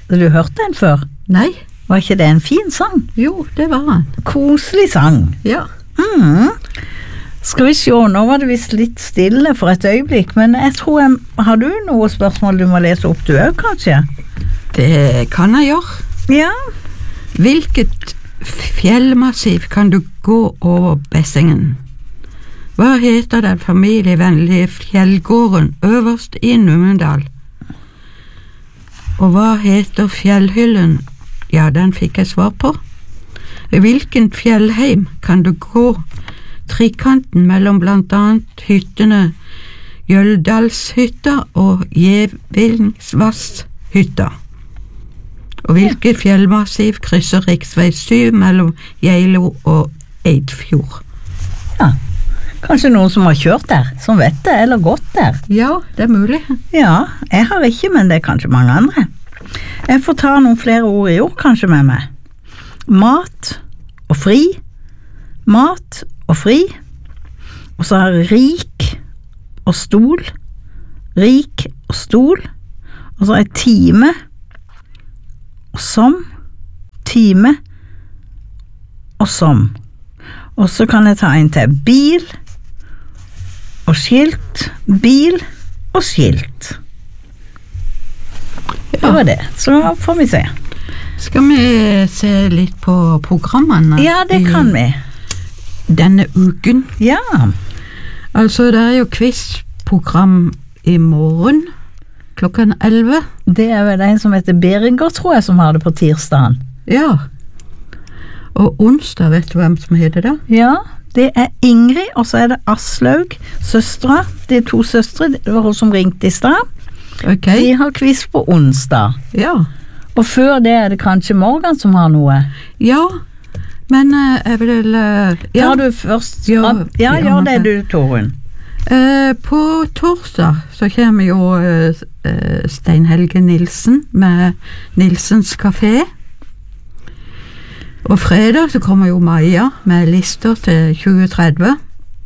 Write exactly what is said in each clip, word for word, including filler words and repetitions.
Har du hørt den før? Nei. Var ikke det en fin sang? Jo, det var han. Koselig sang. Ja. Mm. Skal vi se, nå var det vist litt stille for et øyeblikk, men jeg tror jeg, har du noe spørsmål du må lese opp du også, kanskje? Det kan jeg gjøre. Ja. Hvilket fjellmassiv kan du gå over Bessingen? Hva heter den familievennlige fjellgården øverst i Numedal? Og hva heter fjellhyllen? Ja, den fikk jeg svar på. I hvilken fjellheim kan du gå trikanten mellom blant annet hyttene Jøldalshytta og Gjevilsvasshytta? Og hvilket fjellmassiv krysser riksvei syv mellom Geilo og Eidfjord? Ja, kanskje noen som har kjørt der, som vet det, eller gått der. Ja, det er mulig. Ja, jeg har ikke, men det er kanskje mange andre. Jeg får ta noen flere ord i ord kanskje med meg. Mat og fri. Mat og fri. Og så har jeg rik og stol. Rik og stol. Og så har jeg time og som. Time og som. Og så kan jeg ta en til. Bil og skilt. Bil og skilt. Det var det, så får vi se. Skal vi se litt på programmene? Ja, det kan vi. Denne uken. Ja. Altså, det er jo quizprogram i morgen, klokken elleve. Det er vel en som heter Beringer, tror jeg, som har det på tirsdagen. Ja. Og onsdag, vet du hvem som heter det? Ja, det er Ingrid, og så er det Aslaug, søstre. Det er to søstre, det var hun som ringte i stad. Okay. De har quiz på onsdag. Ja. Og før det er det kanskje Morgan som har noe. Ja, men uh, jeg vil uh, ja. Tar du først? Ja, ja, ja gjør det du, Torunn. Uh, på torsdag så kommer jo uh, uh, Stein Helge Nilsen med Nilsens Café. Og fredag så kommer jo Maja med lister til tjue tretti.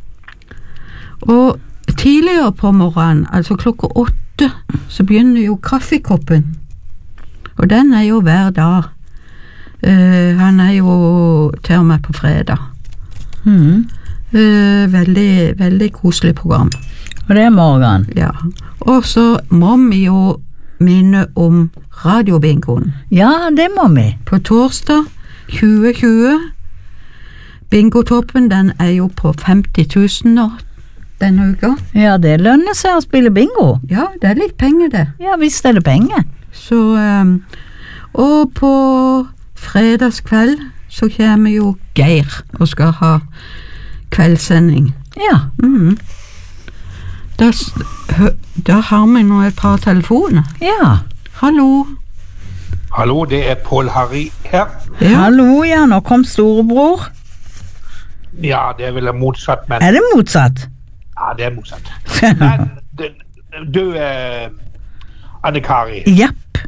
Og tidligere på morgenen, altså klokka åtte, så begynner jo kaffekoppen. Og den er jo hver dag. Uh, han er jo til og med på fredag. Mm. Uh, veldig, veldig koselig program. Og det er Morgan. Ja. Og så må vi jo minne om radiobingoen. Ja, det må vi. På torsdag tjue tjue. Bingotoppen, den er jo på femti tusen nå denne uka. Ja, det lønner seg å spille bingo. Ja, det er litt penger det. Ja, visst er det penger. Så, um, og på fredagskveld så kommer jo Geir og skal ha kveldssending. Ja. Mm. Da, da har vi nå et par telefoner. Ja. Hallo. Hallo, det er Paul Harry her. Ja. Hallo, ja, nå kom storebror. Ja, det er vel motsatt, men... Er det motsatt? Ja, det er motsatt. Men, du, du eh, Anne-Kari. Japp.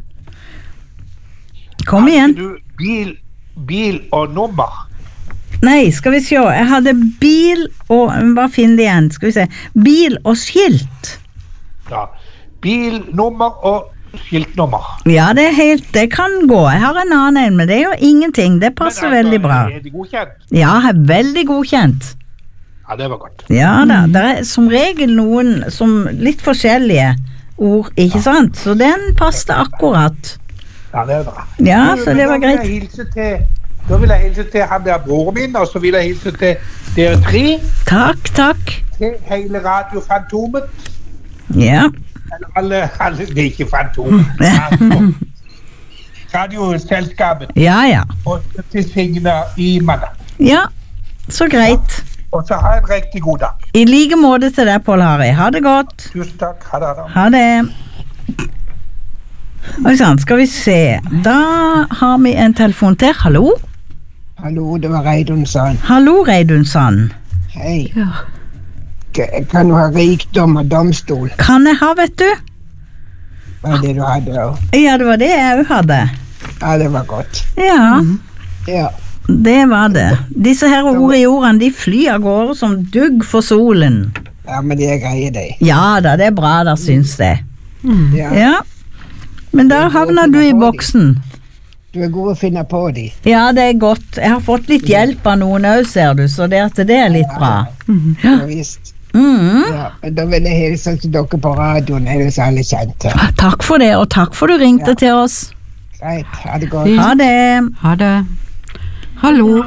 Kom igjen. Du, bil, bil og nummer. Nei, skal vi se. Jeg hadde bil og... Hva finner de igjen? Skal vi se. Bil og skilt. Ja, bil, nummer og skiltnummer. Ja, det er helt... Det kan gå. Jeg har en annen en, men det er jo ingenting. Det passer Men, altså, veldig bra. Er det godkjent? Ja, jeg er veldig godkjent. Ja, det var godt. Ja da, det er som regel noen som litt forskjellige ord, ikke sant? Så den passte akkurat. Ja, det er bra. Ja, Du, så det var da vil greit. jeg hilse til, da vil jeg hilse til han der broren min, og så vil jeg hilse til dere tre, Takk, takk. til hele radiofantomet, Ja. eller alle, alle, det er ikke fantomet, altså, radioselskapet, Ja, ja. og til Signe i mandag. Ja, så greit. Og så ha en riktig god dag. I like måte til deg, Paul Harry. Ha det godt. Tusen takk. Ha det. Ha det. Oi sann, skal vi se. Da har vi en telefon til. Hallo? Hallo, det var Reidun Sand. Hallo, Reidun Sand. Hei. Ja. K- Kan du ha rikdom og domstol? Kan jeg ha, vet du? Var det du hadde også? Ja, det var det jeg også hadde. Ja, det var godt. Ja, Ja. det var det. Disse her ord i ordene, de flyr av gårde som dugg for solen. Ja, men det er greie det. Ja da, det er bra, da syns jeg. Ja. Ja. Men der havner du i boksen. Du er god å finne på de. Ja, det er godt. Jeg har fått litt hjelp av noen også, ser du, så det, at det er litt bra. Ja, visst. Mm. Ja, men da vil jeg hilse til dere på radioen, ellers alle kjente. Takk for det, og takk for du ringte Ja. til oss. Greit, ha det godt. Ha det. Ha det. Hallo.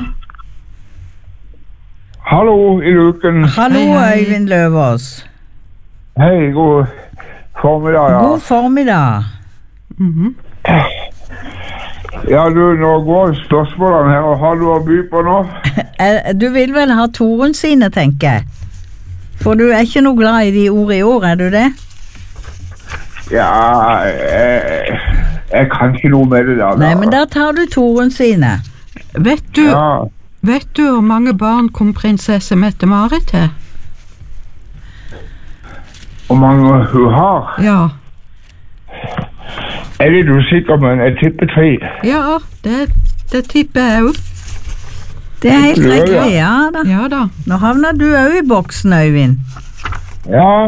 Hallo i luken. Hallo, Hei, hei. Øyvind Løvås. Hei, god formiddag. Ja. God formiddag. Mhm. Ja, du, nå går spørsmålene her, og har du å by på nå? Eh, Du vil vel ha Torun sine, tenker jeg. For du er ikke noe glad i de ord i år, er du det? Ja, jeg, jeg kan ikke noe med det der. Nei, men da tar du Torun sine. Vet du, Ja, vet du hvor mange barn kom prinsesse Mette-Marit til? hvor mange hun har. Ja. Jeg er litt usikker, men jeg tipper tre. Ja, det, det tipper jeg jo. Det er helt Ja, ja. riktig, ja da. Ja da. Nå havner du også i boksen, Øyvind. Ja,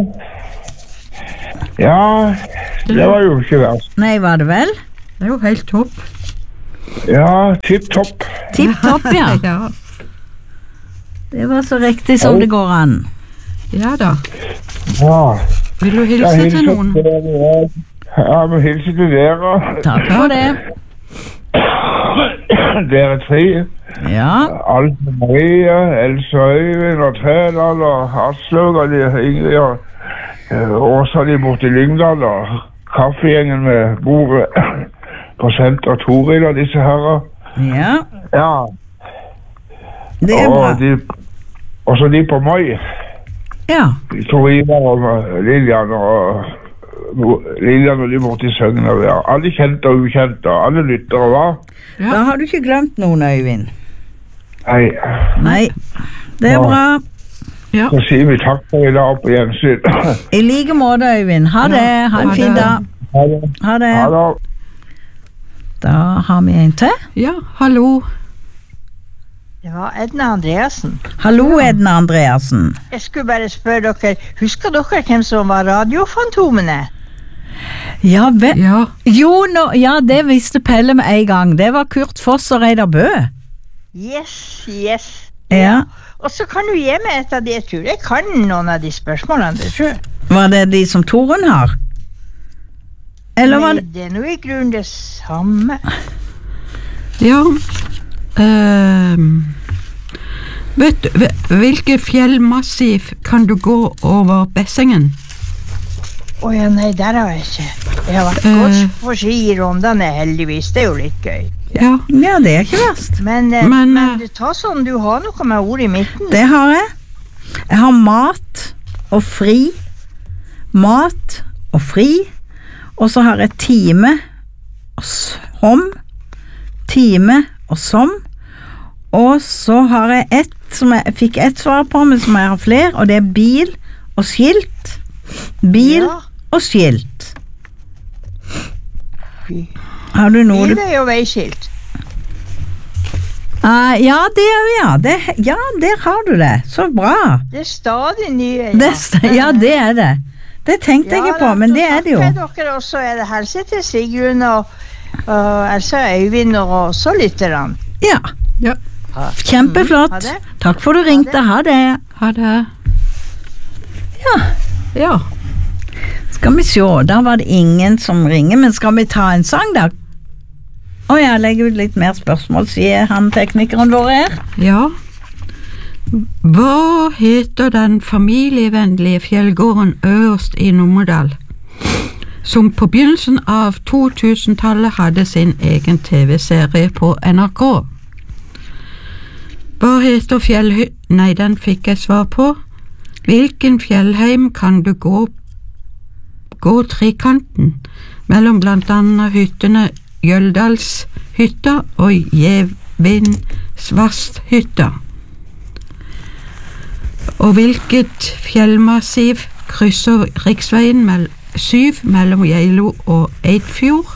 ja, det var jo ikke verst. Nei, var det vel? Det er jo helt topp. Ja, tipp topp. Tipp topp, ja. Ja, Det var så riktig som det går an. ja da. Ja, Vil du jeg hilse hilser til noen? til dere. Ja, men hilser til dere. Takk for det. Dere tre. Ja, Alt Marie, Else Øyvind og Trædal og Asløg og de Ingrid og eh, Åsa de borte i Lyngdal og kaffegjengen med bordet på senter Toril og disse herrer. ja, Ja, det er bra. og, de, og så de på Moi. Ja, Torina og Lilian og Lilian og de borte i Søgne. Ja. Alle kjente og ukjente, og alle lyttere var. da har du ikke glemt noen, Øyvind. Nei, Nei, det er Ja. bra. Ja. så sier vi takk for i dag på gjensyn. I like måte, Øyvind. Ha det. Ha en Ha fin det. dag. Ha det. Ha Ha det. det. Da har vi en til. Ja, hallo. Det var Edna Andreassen. Hallo, Edna Andreassen. Jeg skulle bare spørre dere, husker dere hvem som var radiofantomene? Ja, ve Ja, jo, nå, ja, det visste Pelle med en gang. Det var Kurt Foss og Reidar Bø. Yes, yes. Ja. Og så kan du gi meg et av de, jeg tror jeg kan noen av de spørsmålene det selv. Var det de som Torun har? Eller var Nei, det det er nå i grunnen det samme. ja. Ehm, vet du, hve- hvilke fjellmassiv kan du gå over Bessengen? Å ja, nei, der har jeg ikke. Jeg har vært Eh. godt på ski i Rondane, heldigvis. Det er jo litt gøy. Ja, Ja, det er ikke verst. Men, eh, Men, men, eh, du tar sånn, du har noe med ord i midten. Det har jeg. Jeg har mat og fri. Mat og fri. Og så har jeg time og som. Time og som. Og så har jeg ett som jeg fikk ett svar på, men som jeg har flere, og det er bil og skilt. Bil Ja. og skilt. Fy. Har du noe du Bil er jo veiskilt. Eh, Ja, det er jo ja. Det, ja, der har du det. Så bra. Det er stadig nye. Det, st- ja, det er det. Det tenkte jeg ikke på, men det er det jo. Ja, dere også er det helse til Sigrun og, og Elsa og Øyvind og også lytterne. Ja. Ja. Kjempeflott. Ha det. Takk for du ringte. Ha det. ha det. Ja. Ja. Skal vi se, da var det ingen som ringer, men skal vi ta en sang da? Å ja, legger ut litt mer spørsmål, sier han teknikeren vår her. Ja. Hva heter den familievennlige fjellgården øverst i Numedal, som på begynnelsen av to-tusentallet hadde sin egen T V-serie på N R K? Hva heter fjellhy... Nei, den fikk jeg svar på. Hvilken fjellheim kan du gå, gå trikanten mellom blant annet hyttene Jøldalshytta og Gjevinsvasshytta? Og hvilket fjellmassiv krysser riksveien mell syv mellom Geilo og Eidfjord?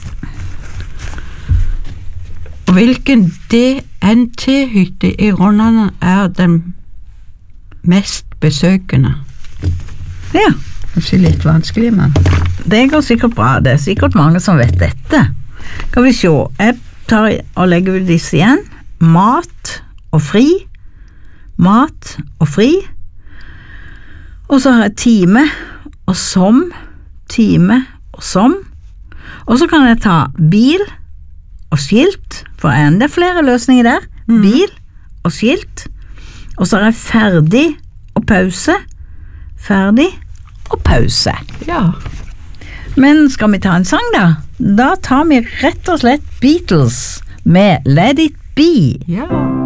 Og hvilken D N T-hytte i Rondane er den mest besøkende? Ja. Kanskje litt vanskelig, men det går sikkert bra. Det er sikkert mange som vet dette. Skal vi se. Jeg tar og legger ut disse igjen. Mat og fri. Mat og fri. Og så har jeg time og som. Time og som. Og så kan jeg ta bil og skilt, for enda flere løsninger der. Mm. Bil og skilt. Og så har jeg ferdig og pause. Ferdig og pause. Ja. Men skal vi ta en sang da? Da tar vi rett og slett Beatles med Let It Be. Ja.